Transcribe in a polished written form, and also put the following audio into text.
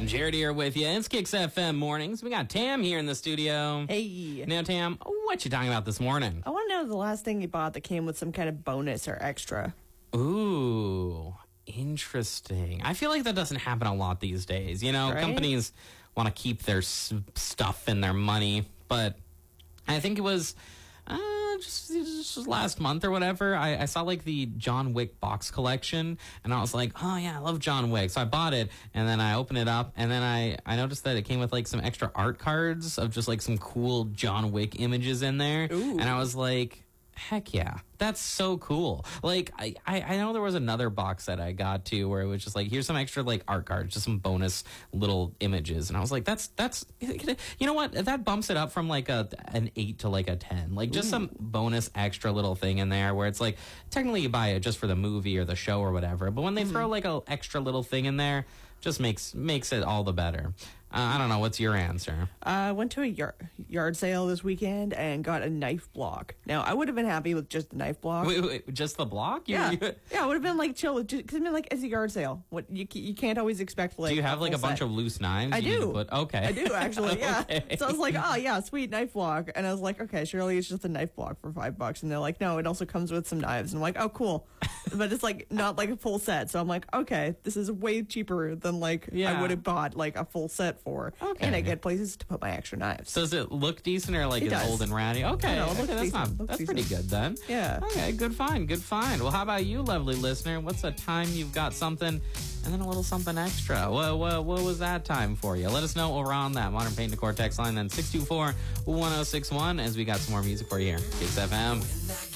Jared here with you. It's Kicks FM Mornings. We got Tam here in the studio. Hey. Now, Tam, what you talking about this morning? I want to know the last thing you bought that came with some kind of bonus or extra. Ooh, interesting. I feel like that doesn't happen a lot these days. You know, Right? companies want to keep their stuff and their money, but I think it was just last month or whatever. I saw like the John Wick box collection, and I was like, oh yeah, I love John Wick. So I bought it, and then I opened it up, and then I noticed that it came with like some extra art cards of just like some cool John Wick images in there. Ooh. And I was like, heck yeah, that's so cool. Like I know there was another box that I got to where it was just like, here's some extra like art cards, just some bonus little images, and I was like, that's you know what, that bumps it up from like an 8 to like a 10, like just some bonus extra little thing in there where it's like technically you buy it just for the movie or the show or whatever, but when they throw like a extra little thing in there, just makes it all the better. I don't know. What's your answer? I went to a yard sale this weekend and got a knife block. Now, I would have been happy with just the knife block. Wait, just the block? Yeah, I would have been like chill. Because I mean, like, it's a yard sale. What you can't always expect like. Do you have like a bunch of loose knives? I do. Okay. I do actually. Yeah. Okay. So I was like, oh yeah, sweet knife block, and I was like, okay, surely it's just a knife block for $5. And they're like, no, it also comes with some knives. And I'm like, oh cool, but it's like not like a full set. So I'm like, okay, this is way cheaper than like I would have bought like a full set for. Okay. And I get places to put my extra knives. Does it look decent or like It it's does. old and ratty? Okay, No, it looks that's decent. that's pretty good then. Yeah. Okay, good find. Well, how about you, lovely listener? What's a time you've got something and then a little something extra? What was that time for you? Let us know over on that Modern Paint Decor text line, then 624-1061, as we got some more music for you here. Kicks FM.